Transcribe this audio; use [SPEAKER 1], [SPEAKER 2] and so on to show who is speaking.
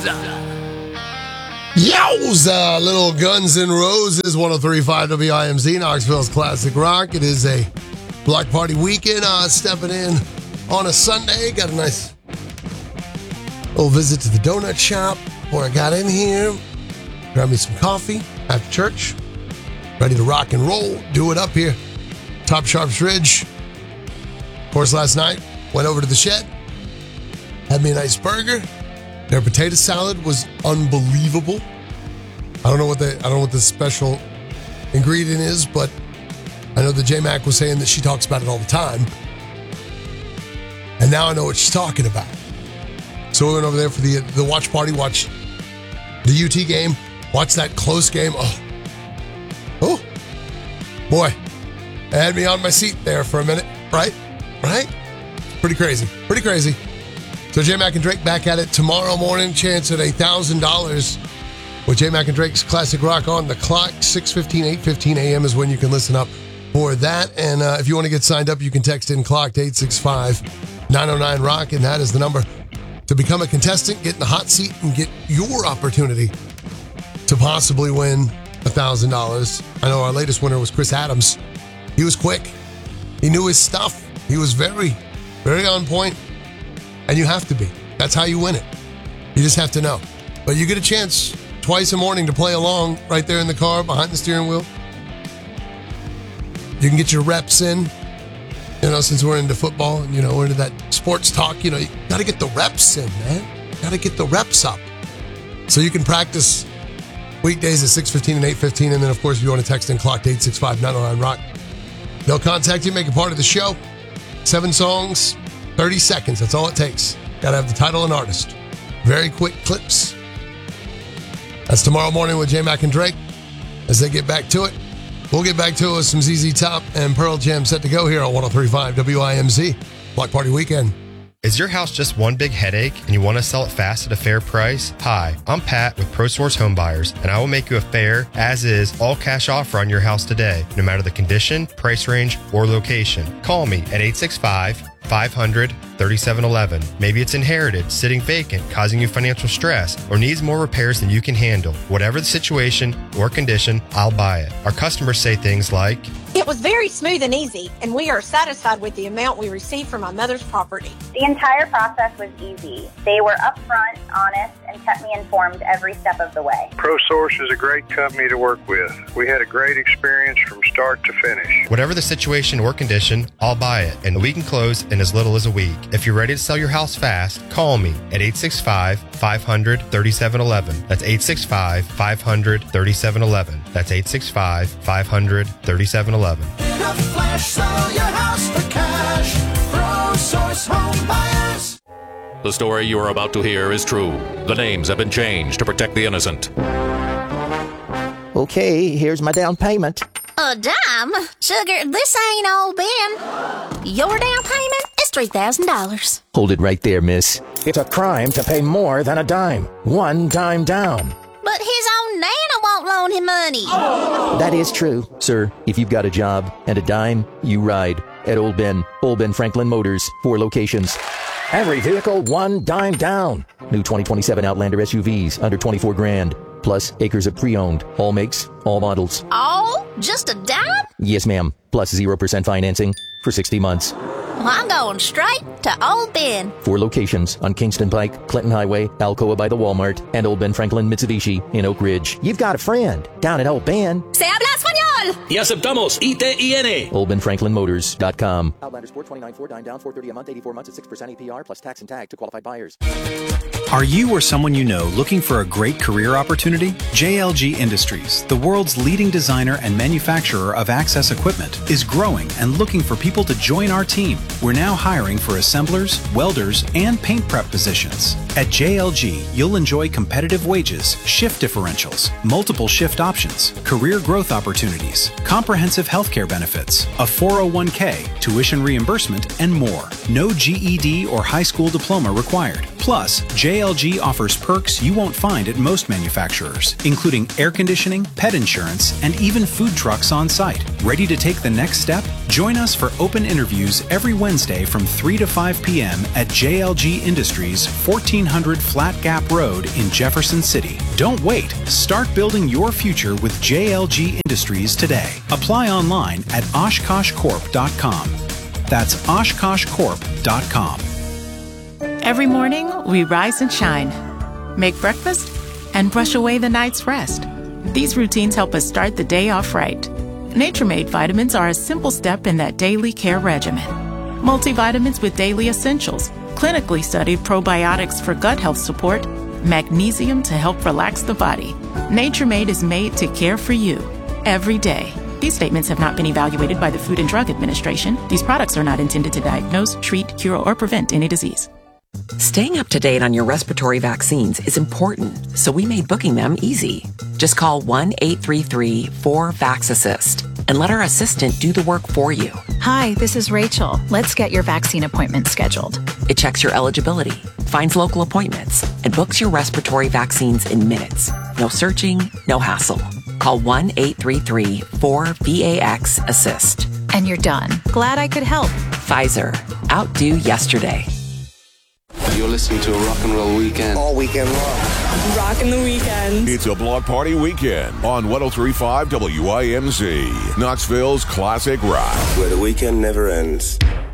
[SPEAKER 1] Yowza! Little Guns N' Roses, 103.5 WIMZ, Knoxville's Classic Rock. It is a block party weekend. Stepping in on a Sunday. Got a nice little visit to the donut shop before I got in here. Grabbed me some coffee after church. Ready to rock and roll. Do it up here. Top Sharps Ridge. Of course, last night, went over to the shed. Had me a nice burger. Their potato salad was unbelievable. I don't know what the special ingredient is, but I know that J-Mac was saying that she talks about it all the time. And now I know what she's talking about. So we went over there for the watch party, watched the UT game, watched that close game. Oh, boy, it had me on my seat there for a minute, right? Pretty crazy. So J-Mac and Drake back at it tomorrow morning. Chance at $1,000 with J-Mac and Drake's Classic Rock on the clock. 6:15, 8:15 a.m. is when you can listen up for that. And if you want to get signed up, you can text in clock to 865-909-ROCK. And that is the number to become a contestant, get in the hot seat, and get your opportunity to possibly win $1,000. I know our latest winner was Chris Adams. He was quick. He knew his stuff. He was very, very on point. And you have to be. That's how you win it. You just have to know. But you get a chance twice a morning to play along right there in the car behind the steering wheel. You can get your reps in, since we're into football and, we're into that sports talk, you got to get the reps in, man. Got to get the reps up. So you can practice weekdays at 6:15 and 8:15. And then, of course, if you want to text in clock to 865-909-ROCK, they'll contact you, make a part of the show. 7 songs. 30 seconds, that's all it takes. Got to have the title and artist. Very quick clips. That's tomorrow morning with J-Mac and Drake as they get back to it. We'll get back to it with some ZZ Top and Pearl Jam set to go here on 103.5 WIMZ. Block Party Weekend.
[SPEAKER 2] Is your house just one big headache and you want to sell it fast at a fair price? Hi, I'm Pat with ProSource Home Buyers, and I will make you a fair, as-is, all-cash offer on your house today, no matter the condition, price range, or location. Call me at 865-500-3711. Maybe it's inherited, sitting vacant, causing you financial stress, or needs more repairs than you can handle. Whatever the situation or condition, I'll buy it. Our customers say things like,
[SPEAKER 3] "It was very smooth and easy, and we are satisfied with the amount we received from my mother's property."
[SPEAKER 4] The entire process was easy. They were upfront, honest, and kept me informed every step of the way.
[SPEAKER 5] ProSource is a great company to work with. We had a great experience from start to finish.
[SPEAKER 2] Whatever the situation or condition, I'll buy it, and we can close in as little as a week. If you're ready to sell your house fast, call me at 865-500-3711. That's 865-500-3711. That's 865-500-3711.
[SPEAKER 6] In a flash, sell your house for cash. ProSource Home Buyers.
[SPEAKER 7] The story you are about to hear is true. The names have been changed to protect the innocent.
[SPEAKER 8] Okay, here's my down payment.
[SPEAKER 9] A dime? Sugar, this ain't all Ben. Your down payment is $3,000.
[SPEAKER 8] Hold it right there, miss. It's a crime to pay more than a dime. One dime down.
[SPEAKER 9] But his own Nana won't loan him money.
[SPEAKER 8] That is true. Sir, if you've got a job and a dime, you ride at Old Ben Franklin Motors, 4 locations. Every vehicle, one dime down. New 2027 Outlander SUVs under $24,000. Plus acres of pre-owned. All makes, all models.
[SPEAKER 9] Oh, just a dime?
[SPEAKER 8] Yes, ma'am. Plus 0% financing for 60 months.
[SPEAKER 9] Well, I'm going straight to Old Ben.
[SPEAKER 8] 4 locations on Kingston Pike, Clinton Highway, Alcoa by the Walmart, and Old Ben Franklin Mitsubishi in Oak Ridge. You've got a friend down at Old Ben.
[SPEAKER 9] Se habla español.
[SPEAKER 10] Y aceptamos ITIN.
[SPEAKER 8] OldBenFranklinMotors.com. Outlander Sport 29 4 down 430 a month, 84 months at 6% APR plus tax and tag to qualified buyers.
[SPEAKER 11] Are you or someone you know looking for a great career opportunity? JLG Industries, the world's leading designer and manufacturer of access equipment, is growing and looking for people to join our team. We're now hiring for assemblers, welders, and paint prep positions. At JLG, you'll enjoy competitive wages, shift differentials, multiple shift options, career growth opportunities, comprehensive healthcare benefits, a 401k, tuition reimbursement, and more. No GED or high school diploma required. Plus, JLG offers perks you won't find at most manufacturers, including air conditioning, pet insurance, and even food trucks on site. Ready to take the next step? Join us for open interviews every Wednesday from 3 to 5 p.m. at JLG Industries, 1400 Flat Gap Road in Jefferson City. Don't wait. Start building your future with JLG Industries today. Apply online at OshkoshCorp.com. That's OshkoshCorp.com.
[SPEAKER 12] Every morning, we rise and shine, make breakfast, and brush away the night's rest. These routines help us start the day off right. Nature-Made vitamins are a simple step in that daily care regimen. Multivitamins with daily essentials, clinically studied probiotics for gut health support, magnesium to help relax the body. Nature-Made is made to care for you every day. These statements have not been evaluated by the Food and Drug Administration. These products are not intended to diagnose, treat, cure, or prevent any disease.
[SPEAKER 13] Staying up to date on your respiratory vaccines is important, so we made booking them easy. Just call 1-833-4-VAX-ASSIST and let our assistant do the work for you.
[SPEAKER 14] Hi, this is Rachel. Let's get your vaccine appointment scheduled.
[SPEAKER 13] It checks your eligibility, finds local appointments, and books your respiratory vaccines in minutes. No searching, no hassle. Call 1-833-4-VAX-ASSIST.
[SPEAKER 14] And you're done. Glad I could help.
[SPEAKER 13] Pfizer. Outdo yesterday.
[SPEAKER 15] You're listening to a rock and roll weekend.
[SPEAKER 16] All weekend long.
[SPEAKER 17] Rockin' the weekend.
[SPEAKER 18] It's a block party weekend on 103.5 WIMZ, Knoxville's classic rock.
[SPEAKER 16] Where the weekend never ends.